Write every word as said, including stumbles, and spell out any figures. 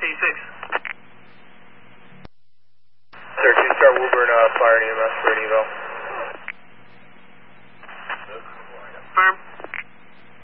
eighty-six. Sir, two Star Woburn, uh, fire and E M S for an evo.